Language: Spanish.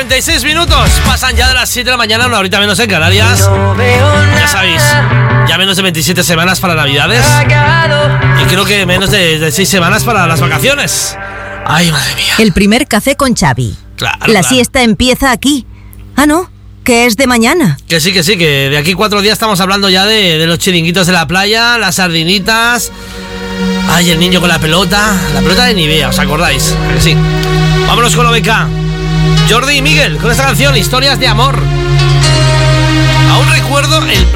46 minutos. Pasan ya de las 7 de la mañana, una horita menos en Canarias. Ya sabéis, ya menos de 27 semanas para Navidades. Y creo que menos de 6 semanas para las vacaciones. Ay, madre mía. El primer café con Xavi. La siesta empieza aquí. Ah, no, que es de mañana. Que sí, que de aquí 4 días estamos hablando ya de los chiringuitos de la playa, las sardinitas. Ay, el niño con la pelota de Nivea, ¿os acordáis? Que sí. Vámonos con OBK. Jordi y Miguel con esta canción, Historias de Amor. Aún recuerdo el